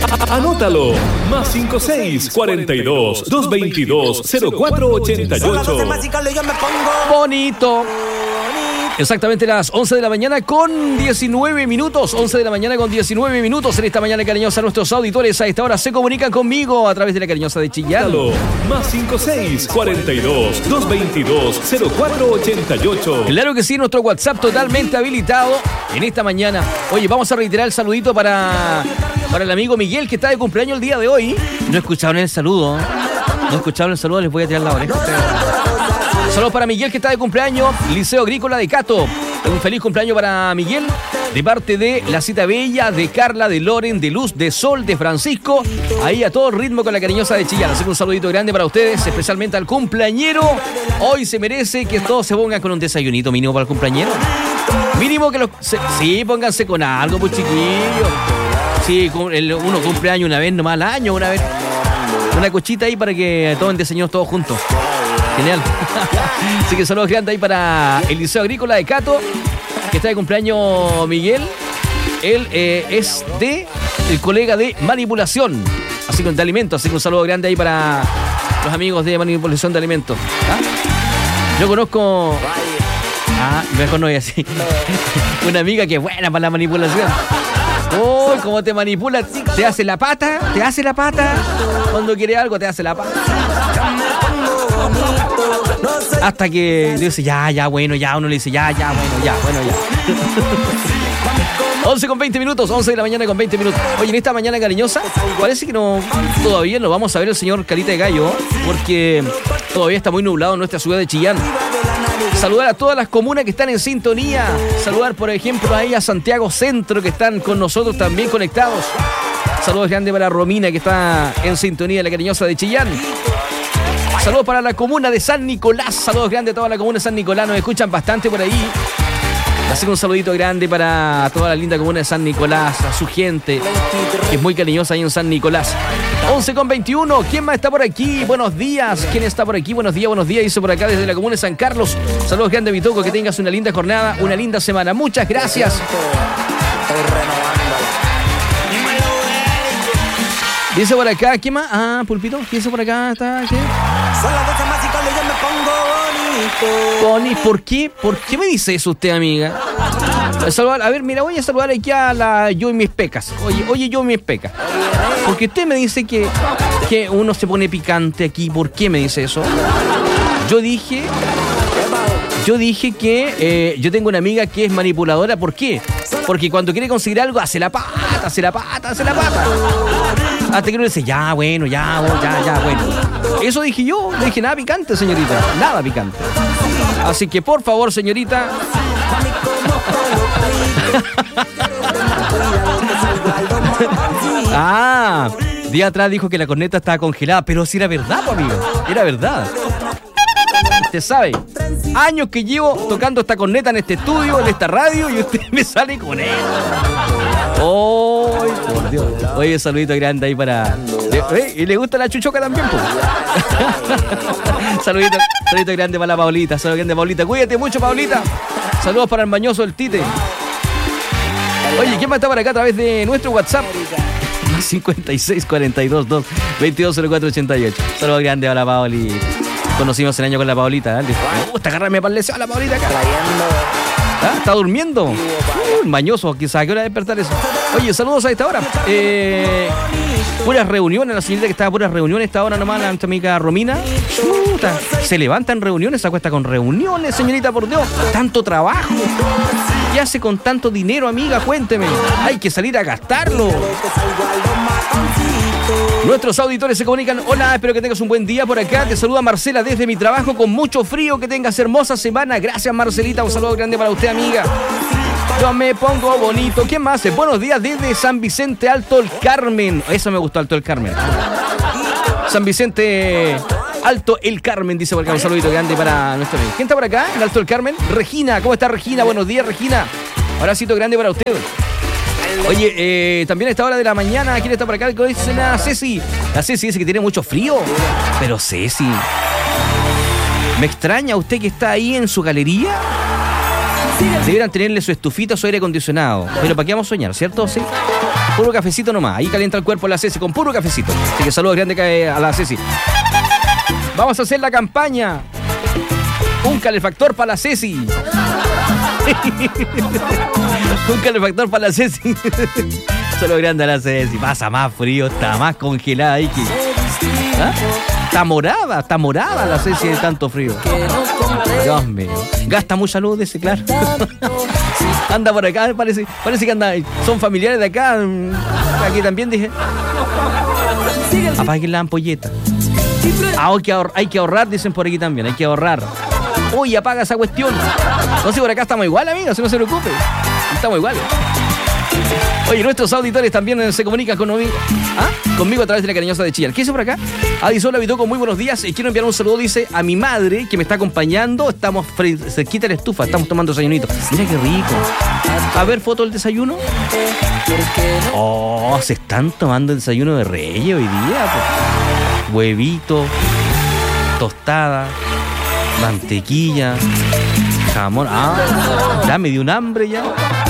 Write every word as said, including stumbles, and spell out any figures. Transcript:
Anótalo. Más cinco seis cuarenta y dos, doscientos veintidós, cero cuatro ochenta y ocho. Bonito. Exactamente las once de la mañana con diecinueve minutos. once de la mañana con diecinueve minutos. En esta mañana cariñosa, nuestros auditores a esta hora se comunican conmigo a través de la cariñosa de Chillán. Anótalo. Más cinco seis cuarenta y dos, doscientos veintidós, cero cuatro ochenta y ocho. Claro que sí, nuestro WhatsApp totalmente habilitado en esta mañana. Oye, vamos a reiterar el saludito para, para el amigo Miguel, que está de cumpleaños el día de hoy. No escucharon el saludo. No escucharon el saludo, les voy a tirar la oreja. Saludos para Miguel, que está de cumpleaños, Liceo Agrícola de Cato. Un feliz cumpleaños para Miguel, de parte de La Cita Bella, de Carla, de Loren, de Luz, de Sol, de Francisco. Ahí a todo ritmo con la cariñosa de Chillán. Así que un saludito grande para ustedes, especialmente al cumpleañero. Hoy se merece que todos se pongan con un desayunito mínimo para el cumpleañero. Mínimo que los... Se, sí, pónganse con algo, pues chiquillos. Sí, uno cumpleaños una vez nomás al año, una vez. Una cochita ahí para que tomen desayunos todos juntos. Genial. Así que saludos grandes ahí para el Liceo Agrícola de Cato, que está de cumpleaños Miguel. Él eh, es de el colega de manipulación, así que de alimentos. Así que un saludo grande ahí para los amigos de manipulación de alimentos. ¿Ah? Yo conozco... Ah, mejor no voy así. Una amiga que es buena para la manipulación. Oh, cómo te manipula. Te hace la pata, te hace la pata. Cuando quiere algo, te hace la pata. Hasta que dice, ya, ya, bueno, ya. Uno le dice, ya, ya, bueno, ya, bueno, ya. once con veinte minutos, once de la mañana con veinte minutos. Oye, en esta mañana cariñosa, parece que no todavía no vamos a ver el señor Carita de Gallo, porque todavía está muy nublado en nuestra ciudad de Chillán. Saludar a todas las comunas que están en sintonía. Saludar, por ejemplo, ahí a Santiago Centro, que están con nosotros también conectados. Saludos grandes para Romina, que está en sintonía, la cariñosa de Chillán. Saludos para la comuna de San Nicolás. Saludos grandes a toda la comuna de San Nicolás. Nos escuchan bastante por ahí. Así que un saludito grande para toda la linda comuna de San Nicolás, a su gente, que es muy cariñosa ahí en San Nicolás. once con veintiuno. ¿Quién más está por aquí? Buenos días. ¿Quién está por aquí? Buenos días, buenos días. Dice por acá desde la comuna de San Carlos. Saludos grande, Vitoco. Que tengas una linda jornada, una linda semana. Muchas gracias. Dice por acá, ¿qué más? Ah, Pulpito, ¿qué dice por acá? ¿Está qué? Son las cosas más y cuando yo me pongo bonito. Boni, ¿por qué? ¿Por qué me dice eso usted, amiga? A, saludar, a ver, mira, voy a saludar aquí a la Yo y mis pecas. Oye, oye, Yo y mis pecas. Porque usted me dice que, que uno se pone picante aquí. ¿Por qué me dice eso? Yo dije... Yo dije que eh, yo tengo una amiga que es manipuladora. ¿Por qué? Porque cuando quiere conseguir algo, hace la pata, hace la pata, hace la pata. Hasta que uno dice, ya, bueno, ya, ya, ya, bueno. Eso dije yo, no dije nada picante, señorita. Nada picante. Así que, por favor, señorita... Ah, día atrás dijo que la corneta estaba congelada, pero sí era verdad, pues, amigo. Era verdad. Usted sabe, años que llevo tocando esta corneta en este estudio, en esta radio, y usted me sale con él. ¡Oh, por Dios! Oye, saludito grande ahí para... ¿Eh? ¿Y le gusta la chuchoca también, pues? saludito, saludito grande para la Paulita. Saludos grande, Paulita. Cuídate mucho, Paulita. Saludos para el mañoso del Tite. Oye, ¿quién más está por acá a través de nuestro WhatsApp? cincuenta y seis cuarenta y dos, dos, veintidós cero cuatro ochenta y ocho. Saludos grande para la Paulita. Conocimos el año con la Paulita, ¿eh? Me gusta agarrarme para el deseo a la Paulita acá. ¿Ah? ¿Está durmiendo? Uh, mañoso, quizás. ¿A qué hora despertar eso? Oye, saludos a esta hora. Eh, puras reuniones, la señorita que estaba puras reuniones esta hora nomás, la nuestra amiga Romina. Chuta, se levanta en reuniones, se acuesta con reuniones, señorita, por Dios. Tanto trabajo. ¿Qué hace con tanto dinero, amiga? Cuénteme. Hay que salir a gastarlo. Nuestros auditores se comunican. Hola, espero que tengas un buen día por acá. Te saluda Marcela desde mi trabajo con mucho frío. Que tengas hermosa semana. Gracias, Marcelita. Un saludo grande para usted, amiga. Yo me pongo bonito. ¿Quién más? Buenos días desde San Vicente Alto el Carmen. Eso me gustó, Alto el Carmen. San Vicente Alto el Carmen, dice por acá. Un saludito grande para nuestro amigo. ¿Quién está por acá? En Alto el Carmen. Regina. ¿Cómo está, Regina? Buenos días, Regina. Abracito grande para usted. Oye, eh, también a esta hora de la mañana, ¿quién está por acá? Dice la Ceci. La Ceci dice que tiene mucho frío. Pero Ceci, me extraña usted que está ahí en su galería. Deberían tenerle su estufita, su aire acondicionado. Pero ¿para qué vamos a soñar, cierto? Sí. Puro cafecito nomás. Ahí calienta el cuerpo la Ceci con puro cafecito. Así que saludos grandes a la Ceci. Vamos a hacer la campaña. Un calefactor para la Ceci. Un calefactor para la Ceci. Saludos grandes a la Ceci. Pasa más frío, está más congelada ahí que... ¿Ah? Está morada, está morada la Ceci de tanto frío. Dios mío. Gasta mucha luz de ese, claro. Anda por acá, parece, parece que anda. Son familiares de acá. Aquí también dije. Apaguen la ampolleta. Ah, hay que, ahorrar, hay que ahorrar, dicen por aquí también. Hay que ahorrar. Uy, apaga esa cuestión. No sé, por acá estamos igual, amigos, no se preocupe. Estamos iguales. Oye, nuestros auditores también se comunican conmigo, ¿ah? conmigo a través de la cariñosa de Chillán. ¿Qué dice por acá? Adisola Vitoco, muy buenos días. Quiero enviar un saludo, dice, a mi madre que me está acompañando. Estamos cerquita de la estufa, estamos tomando desayunito. Mira qué rico. A ver, foto del desayuno. Oh, se están tomando el desayuno de Reyes hoy día. Pues. Huevito, tostada, mantequilla, jamón. Ah, ya me dio un hambre ya.